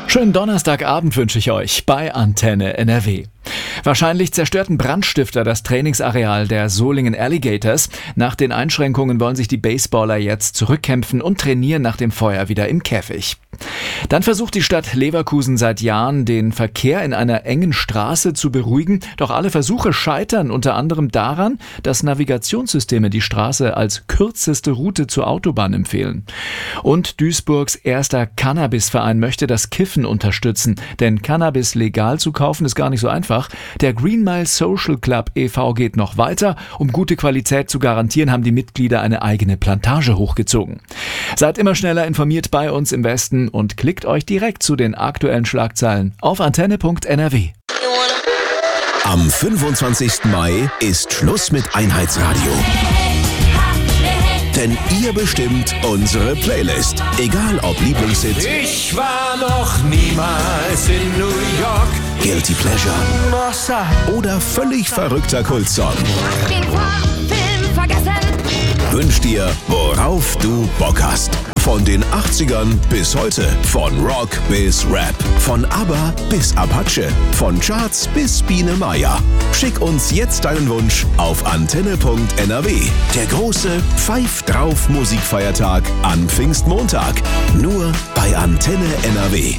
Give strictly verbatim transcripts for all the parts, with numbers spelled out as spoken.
Schönen Donnerstagabend wünsche ich euch bei Antenne N R W. Wahrscheinlich zerstörten Brandstifter das Trainingsareal der Solingen Alligators. Nach den Einschränkungen wollen sich die Baseballer jetzt zurückkämpfen und trainieren nach dem Feuer wieder im Käfig. Dann versucht die Stadt Leverkusen seit Jahren, den Verkehr in einer engen Straße zu beruhigen. Doch alle Versuche scheitern unter anderem daran, dass Navigationssysteme die Straße als kürzeste Route zur Autobahn empfehlen. Und Duisburgs erster Cannabisverein möchte das Kiffen unterstützen. Denn Cannabis legal zu kaufen ist gar nicht so einfach. Der Green Mile Social Club e V geht noch weiter. Um gute Qualität zu garantieren, haben die Mitglieder eine eigene Plantage hochgezogen. Seid immer schneller informiert bei uns im Westen und klickt euch direkt zu den aktuellen Schlagzeilen auf antenne punkt n r w. Am fünfundzwanzigsten Mai ist Schluss mit Einheitsradio. Denn ihr bestimmt unsere Playlist. Egal ob Lieblingshit. Ich war noch niemals in New York. Guilty Pleasure. Oder völlig verrückter Kultsong. Den Film vergessen. Wünsch dir, worauf du Bock hast. Von den achtzigern bis heute. Von Rock bis Rap. Von ABBA bis Apache. Von Charts bis Biene Meier. Schick uns jetzt deinen Wunsch auf antenne punkt n r w. Der große Pfeif drauf Musikfeiertag an Pfingstmontag. Nur bei Antenne N R W.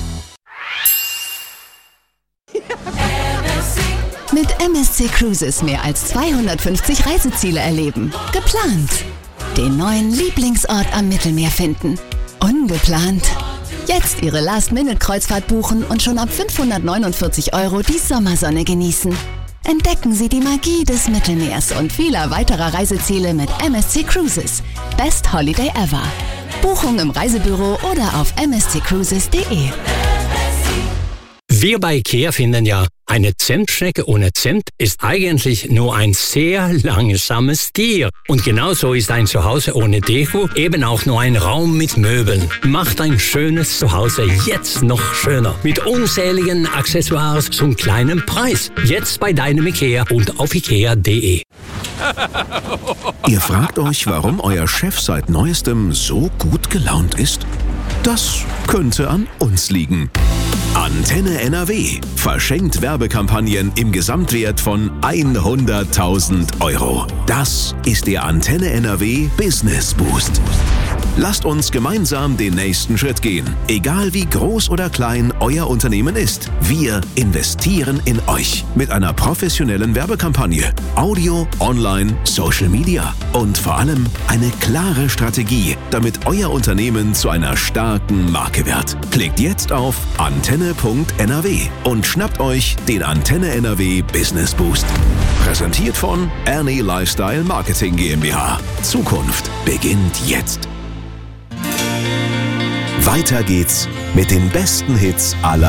Mit M S C Cruises mehr als zweihundertfünfzig Reiseziele erleben. Geplant. Den neuen Lieblingsort am Mittelmeer finden. Ungeplant. Jetzt Ihre Last-Minute-Kreuzfahrt buchen und schon ab fünfhundertneunundvierzig Euro die Sommersonne genießen. Entdecken Sie die Magie des Mittelmeers und vieler weiterer Reiseziele mit M S C Cruises. Best Holiday ever. Buchung im Reisebüro oder auf m s c cruises punkt d e. Wir bei IKEA finden ja, eine Zentschnecke ohne Zent ist eigentlich nur ein sehr langsames Tier. Und genauso ist ein Zuhause ohne Deko eben auch nur ein Raum mit Möbeln. Macht ein schönes Zuhause jetzt noch schöner. Mit unzähligen Accessoires zum kleinen Preis. Jetzt bei deinem IKEA und auf ikea punkt d e. Ihr fragt euch, warum euer Chef seit neuestem so gut gelaunt ist? Das könnte an uns liegen. Antenne N R W verschenkt Werbekampagnen im Gesamtwert von hunderttausend Euro. Das ist der Antenne N R W Business Boost. Lasst uns gemeinsam den nächsten Schritt gehen. Egal wie groß oder klein euer Unternehmen ist, wir investieren in euch mit einer professionellen Werbekampagne, Audio, Online, Social Media und vor allem eine klare Strategie, damit euer Unternehmen zu einer starken Marke wird. Klickt jetzt auf antenne punkt n r w und schnappt euch den Antenne N R W Business Boost. Präsentiert von Ernie Lifestyle Marketing GmbH. Zukunft beginnt jetzt. Weiter geht's mit den besten Hits aller